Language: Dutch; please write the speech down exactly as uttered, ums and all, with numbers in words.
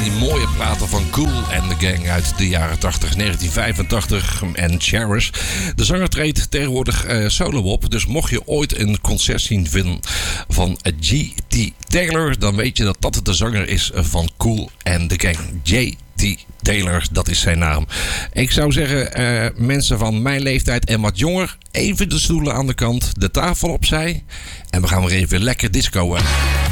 die mooie platen van Kool and the Gang uit de jaren tachtig, negentien vijfentachtig en Cherish. De zanger treedt tegenwoordig uh, solo op. Dus mocht je ooit een concert zien vinden van G T Taylor, dan weet je dat dat de zanger is van Kool and the Gang. J T Taylor, dat is zijn naam. Ik zou zeggen, uh, mensen van mijn leeftijd en wat jonger, even de stoelen aan de kant, de tafel opzij. En we gaan weer even lekker discoen.